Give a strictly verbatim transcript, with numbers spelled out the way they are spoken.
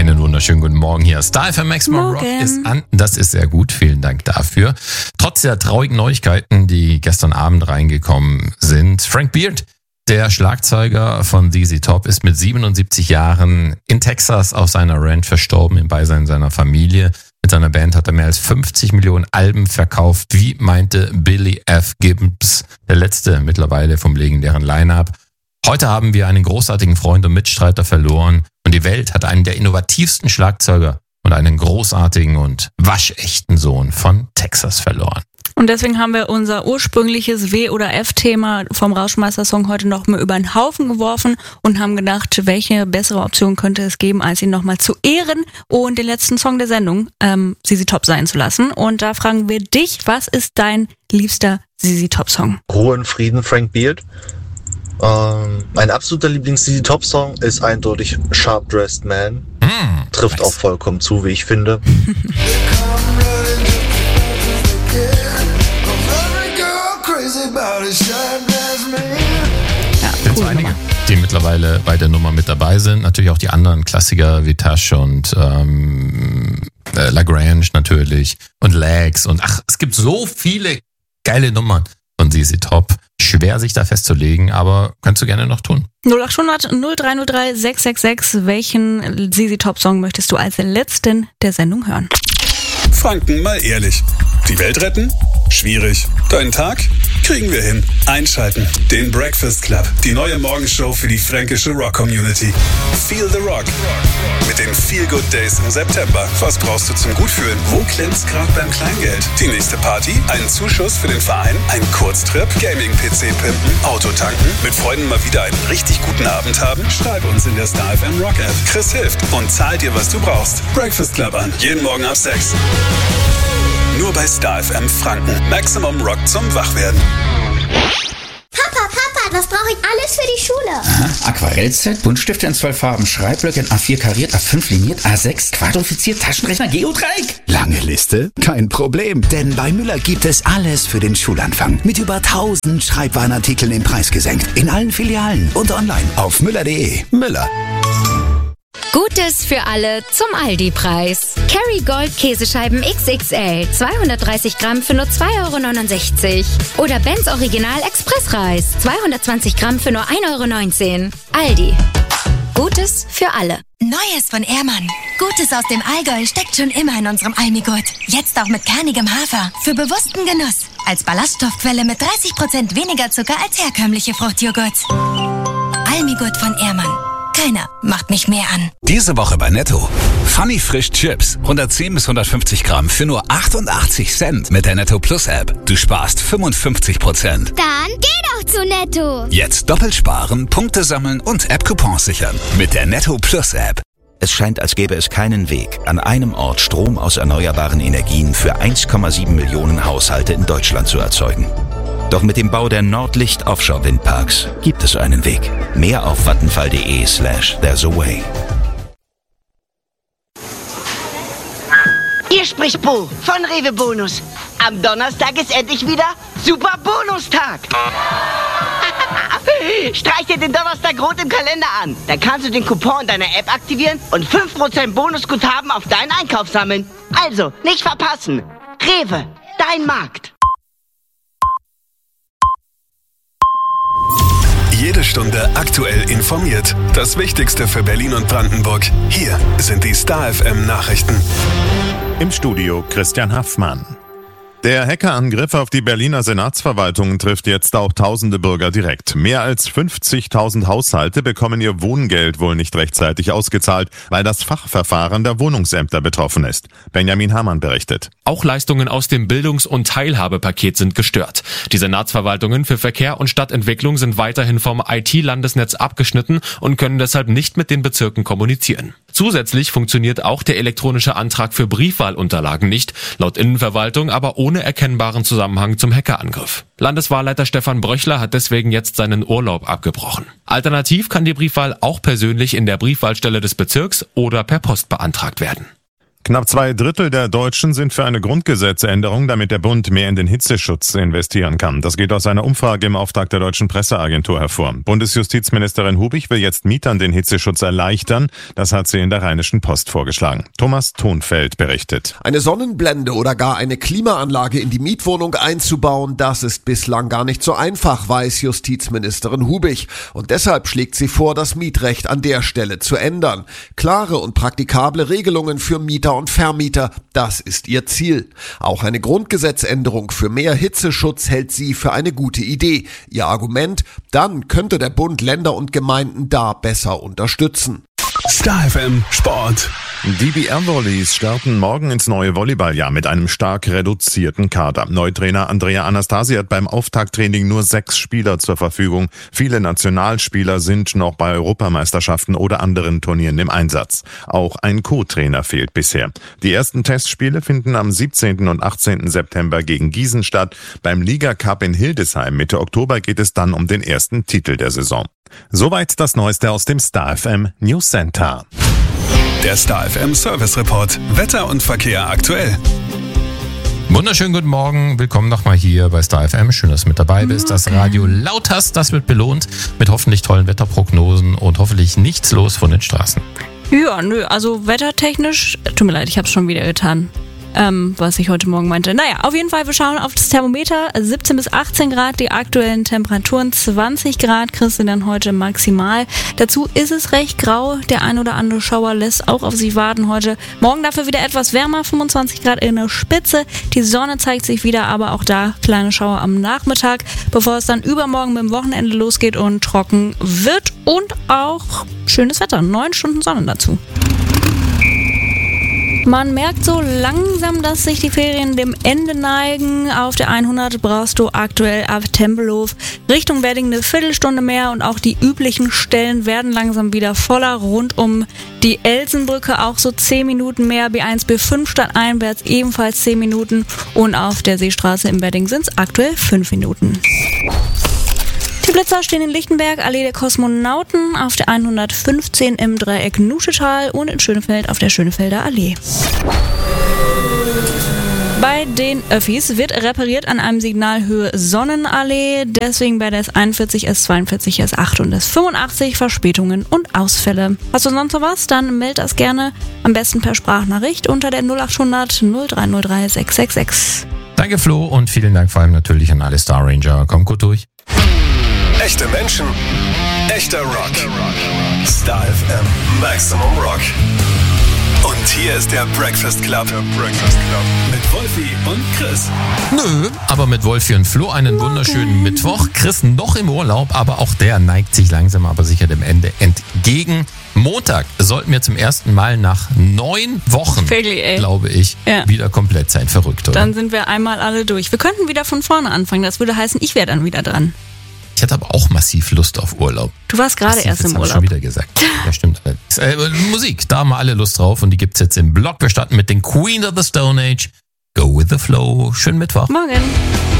Einen wunderschönen guten Morgen hier. Star F M Maximum Rock ist an. Das ist sehr gut. Vielen Dank dafür. Trotz der traurigen Neuigkeiten, die gestern Abend reingekommen sind. Frank Beard, der Schlagzeuger von Z Z Top, ist mit siebenundsiebzig Jahren in Texas auf seiner Ranch verstorben im Beisein seiner Familie. Mit seiner Band hat er mehr als fünfzig Millionen Alben verkauft. Wie meinte Billy F. Gibbons, der letzte mittlerweile vom legendären Line-Up. Heute haben wir einen großartigen Freund und Mitstreiter verloren und die Welt hat einen der innovativsten Schlagzeuger und einen großartigen und waschechten Sohn von Texas verloren. Und deswegen haben wir unser ursprüngliches W- oder F-Thema vom Rauschmeister-Song heute noch mal über den Haufen geworfen und haben gedacht, welche bessere Option könnte es geben, als ihn nochmal zu ehren und den letzten Song der Sendung ähm, Z Z Top sein zu lassen. Und da fragen wir dich, was ist dein liebster Z Z Top-Song? Ruhe und Frieden, Frank Beard. Ähm, mein absoluter Lieblings-Z Z Top-Song ist eindeutig Sharp Dressed Man. Mm, Trifft nice. Auch vollkommen zu, wie ich finde. Ja, cool, so einige, die mittlerweile bei der Nummer mit dabei sind. Natürlich auch die anderen Klassiker wie Tash und ähm, äh, Lagrange natürlich und Legs und ach, es gibt so viele geile Nummern von Z Z Top. Schwer sich da festzulegen, aber kannst du gerne noch tun. null acht hundert null drei null drei sechs sechs sechs. Welchen Z Z Top Song möchtest du als letzten der Sendung hören? Franken, mal ehrlich. Die Welt retten? Schwierig. Deinen Tag? Kriegen wir hin. Einschalten. Den Breakfast Club. Die neue Morgenshow für die fränkische Rock-Community. Feel the Rock. Mit den Feel Good Days im September. Was brauchst du zum Gutfühlen? Wo klemmt's gerade beim Kleingeld? Die nächste Party? Einen Zuschuss für den Verein? Ein Kurztrip? Gaming-P C pimpen? Auto tanken? Mit Freunden mal wieder einen richtig guten Abend haben? Schreib uns in der Star F M Rock App. Chris hilft und zahlt dir, was du brauchst. Breakfast Club an. Jeden Morgen ab sechs. Nur bei Star F M Franken. Maximum Rock zum Wachwerden. Papa, Papa, das brauche ich alles für die Schule. Aha, Aquarellset, Buntstifte in zwölf Farben, Schreibblöcke in A vier kariert, A fünf liniert, A sechs quadrifiziert, Taschenrechner, Geodreieck. Lange Liste? Kein Problem, denn bei Müller gibt es alles für den Schulanfang. Mit über tausend Schreibwarenartikeln im Preis gesenkt. In allen Filialen und online auf müller punkt de. Müller. Gutes für alle zum Aldi-Preis. Kerry Gold Käsescheiben X X L, zweihundertdreißig Gramm für nur zwei Euro neunundsechzig. Oder Benz Original Expressreis, zweihundertzwanzig Gramm für nur ein Euro neunzehn. Aldi. Gutes für alle. Neues von Ehrmann. Gutes aus dem Allgäu steckt schon immer in unserem Almigurt. Jetzt auch mit kernigem Hafer. Für bewussten Genuss. Als Ballaststoffquelle mit dreißig Prozent weniger Zucker als herkömmliche Fruchtjoghurts. Almigurt von Ehrmann. Keiner macht mich mehr an. Diese Woche bei Netto. Funny Frisch Chips. hundertzehn bis hundertfünfzig Gramm für nur achtundachtzig Cent mit der Netto Plus App. Du sparst fünfundfünfzig Prozent. Dann geh doch zu Netto. Jetzt doppelt sparen, Punkte sammeln und App-Coupons sichern. Mit der Netto Plus App. Es scheint, als gäbe es keinen Weg, an einem Ort Strom aus erneuerbaren Energien für eins Komma sieben Millionen Haushalte in Deutschland zu erzeugen. Doch mit dem Bau der Nordlicht Offshore Windparks gibt es einen Weg. Mehr auf vattenfall.de slash there's a way. Hier spricht Bo von Rewe Bonus. Am Donnerstag ist endlich wieder Super Bonustag. Streich dir den Donnerstag rot im Kalender an. Dann kannst du den Coupon in deiner App aktivieren und fünf Prozent Bonusguthaben auf deinen Einkauf sammeln. Also, nicht verpassen. Rewe, dein Markt. Jede Stunde aktuell informiert. Das Wichtigste für Berlin und Brandenburg. Hier sind die Star F M Nachrichten. Im Studio Christian Haffmann. Der Hackerangriff auf die Berliner Senatsverwaltung trifft jetzt auch tausende Bürger direkt. Mehr als fünfzigtausend Haushalte bekommen ihr Wohngeld wohl nicht rechtzeitig ausgezahlt, weil das Fachverfahren der Wohnungsämter betroffen ist. Benjamin Hamann berichtet. Auch Leistungen aus dem Bildungs- und Teilhabepaket sind gestört. Die Senatsverwaltungen für Verkehr und Stadtentwicklung sind weiterhin vom I T-Landesnetz abgeschnitten und können deshalb nicht mit den Bezirken kommunizieren. Zusätzlich funktioniert auch der elektronische Antrag für Briefwahlunterlagen nicht, laut Innenverwaltung aber ohne erkennbaren Zusammenhang zum Hackerangriff. Landeswahlleiter Stefan Bröchler hat deswegen jetzt seinen Urlaub abgebrochen. Alternativ kann die Briefwahl auch persönlich in der Briefwahlstelle des Bezirks oder per Post beantragt werden. Knapp zwei Drittel der Deutschen sind für eine Grundgesetzänderung, damit der Bund mehr in den Hitzeschutz investieren kann. Das geht aus einer Umfrage im Auftrag der Deutschen Presseagentur hervor. Bundesjustizministerin Hubich will jetzt Mietern den Hitzeschutz erleichtern. Das hat sie in der Rheinischen Post vorgeschlagen. Thomas Thonfeld berichtet. Eine Sonnenblende oder gar eine Klimaanlage in die Mietwohnung einzubauen, das ist bislang gar nicht so einfach, weiß Justizministerin Hubich. Und deshalb schlägt sie vor, das Mietrecht an der Stelle zu ändern. Klare und praktikable Regelungen für Mieter und Vermieter, das ist ihr Ziel. Auch eine Grundgesetzänderung für mehr Hitzeschutz hält sie für eine gute Idee. Ihr Argument, dann könnte der Bund Länder und Gemeinden da besser unterstützen. Star F M Sport. Die B R-Volleys starten morgen ins neue Volleyballjahr mit einem stark reduzierten Kader. Neutrainer Andrea Anastasi hat beim Auftakttraining nur sechs Spieler zur Verfügung. Viele Nationalspieler sind noch bei Europameisterschaften oder anderen Turnieren im Einsatz. Auch ein Co-Trainer fehlt bisher. Die ersten Testspiele finden am siebzehnten und achtzehnten September gegen Gießen statt. Beim Liga-Cup in Hildesheim Mitte Oktober geht es dann um den ersten Titel der Saison. Soweit das Neueste aus dem Star F M News Center. Der Star F M Service Report. Wetter und Verkehr aktuell. Wunderschönen guten Morgen. Willkommen nochmal hier bei Star F M. Schön, dass du mit dabei bist. Das Radio laut hast, das wird belohnt mit hoffentlich tollen Wetterprognosen und hoffentlich nichts los von den Straßen. Ja, nö, also wettertechnisch, tut mir leid, ich habe es schon wieder getan. Ähm, was ich heute Morgen meinte. Naja, auf jeden Fall, wir schauen auf das Thermometer. siebzehn bis achtzehn Grad, die aktuellen Temperaturen. zwanzig Grad kriegst du dann heute maximal. Dazu ist es recht grau. Der ein oder andere Schauer lässt auch auf sich warten heute. Morgen dafür wieder etwas wärmer, fünfundzwanzig Grad in der Spitze. Die Sonne zeigt sich wieder, aber auch da kleine Schauer am Nachmittag, bevor es dann übermorgen mit dem Wochenende losgeht und trocken wird. Und auch schönes Wetter. Neun Stunden Sonne dazu. Man merkt so langsam, dass sich die Ferien dem Ende neigen. Auf der hundert brauchst du aktuell ab Tempelhof Richtung Wedding eine Viertelstunde mehr und auch die üblichen Stellen werden langsam wieder voller. Rund um die Elsenbrücke auch so zehn Minuten mehr. B eins, B fünf stadteinwärts ebenfalls zehn Minuten und auf der Seestraße im Wedding sind es aktuell fünf Minuten. Die Blitzer stehen in Lichtenberg, Allee der Kosmonauten, auf der hundertfünfzehn im Dreieck Nuschetal und in Schönefeld auf der Schönefelder Allee. Bei den Öffis wird repariert an einem Signalhöhe Sonnenallee, deswegen bei der S einundvierzig, S zweiundvierzig, S acht und S fünfundachtzig Verspätungen und Ausfälle. Hast du sonst noch was? Dann meld das gerne, am besten per Sprachnachricht unter der null achthundert null drei null drei sechs sechs sechs. Danke Flo und vielen Dank vor allem natürlich an alle Star Ranger. Komm gut durch. Echte Menschen, echter Rock. Star F M Maximum Rock. Und hier ist der Breakfast Club. Der Breakfast Club. Mit Wolfi und Chris. Nö, aber mit Wolfi und Flo einen Morgen. Wunderschönen Mittwoch. Chris noch im Urlaub, aber auch der neigt sich langsam aber sicher dem Ende entgegen. Montag sollten wir zum ersten Mal nach neun Wochen, Fegli, glaube ich, ja. wieder komplett sein. Verrückt, oder? Dann sind wir einmal alle durch. Wir könnten wieder von vorne anfangen. Das würde heißen, ich wäre dann wieder dran. Ich hatte aber auch massiv Lust auf Urlaub. Du warst gerade erst im Urlaub. Das habe ich schon wieder gesagt. Ja, stimmt. Äh, Musik, da haben wir alle Lust drauf und die gibt's jetzt im Blog. Wir starten mit den Queen of the Stone Age. Go with the Flow. Schönen Mittwoch. Morgen.